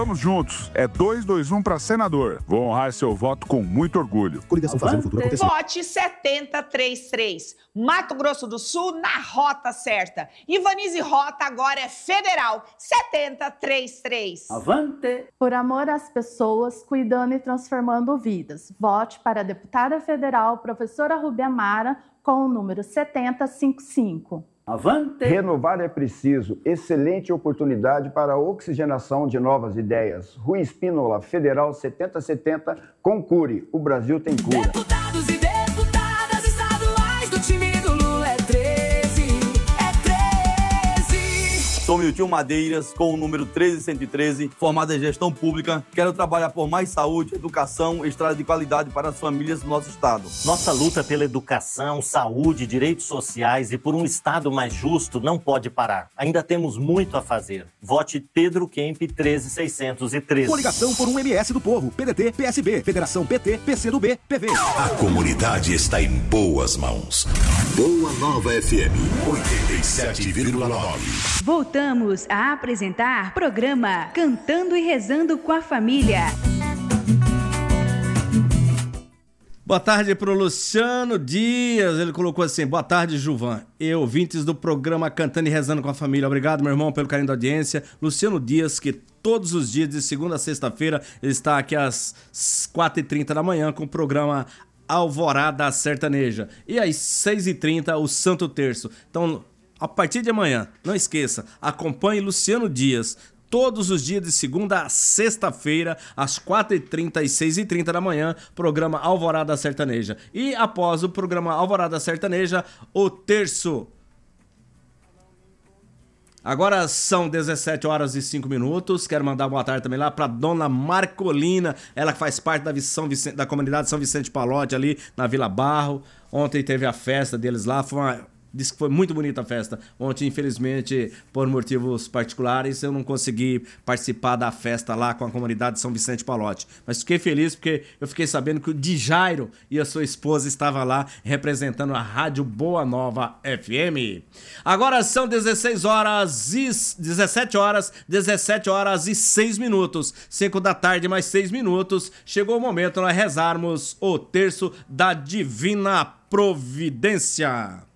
Vamos juntos. É 221 para senador. Vou honrar seu voto com muito orgulho. Coligação Fazendo o Futuro acontecer. Vote 7033. Mato Grosso do Sul na rota certa. Ivanize Rota agora é federal. 7033. Avante! Por amor às pessoas, cuidando e transformando vidas. Vote para a deputada federal, professora Rubia Amara, com o número 7055. Avante! Renovar é preciso. Excelente oportunidade para a oxigenação de novas ideias. Rui Espínola, Federal 7070, concure. O Brasil tem cura. Deputados e deputadas estaduais do time do Lula é 13. É 13. Sou Milton Madeiras, com o número 13113, formado em gestão pública. Quero trabalhar por mais saúde, educação e estrada de qualidade para as famílias do nosso estado. Nossa luta pela educação, saúde, direitos sociais e por um estado mais justo não pode parar. Ainda temos muito a fazer. Vote Pedro Kemp 13613. Coligação por um MS do Povo. PDT, PSB, Federação PT, PCdoB, PV. A comunidade está em boas mãos. Boa Nova FM 87,9. Voltamos a apresentar programa Cantando e Rezando com a Família. Boa tarde pro Luciano Dias, ele colocou assim: boa tarde, Juvan e ouvintes do programa Cantando e Rezando com a Família. Obrigado, meu irmão, pelo carinho da audiência. Luciano Dias, que todos os dias, de segunda a sexta-feira, ele está aqui às 4h30 da manhã com o programa Alvorada Sertaneja. E às 6h30, o Santo Terço. Então, a partir de amanhã, não esqueça, acompanhe Luciano Dias todos os dias de segunda a sexta-feira, às 4h30 e 6h30 da manhã, programa Alvorada Sertaneja. E após o programa Alvorada Sertaneja, o terço. Agora são 17h05. Quero mandar boa tarde também lá para dona Marcolina, ela que faz parte da comunidade São Vicente Palote ali na Vila Barro. Ontem teve a festa deles lá, disse que foi muito bonita a festa. Ontem, infelizmente, por motivos particulares, eu não consegui participar da festa lá com a comunidade de São Vicente Palote. Mas fiquei feliz porque eu fiquei sabendo que o Djairo e a sua esposa estavam lá representando a Rádio Boa Nova FM. Agora são 17 horas e 6 minutos. 5 da tarde mais 6 minutos. Chegou o momento de nós rezarmos o terço da Divina Providência.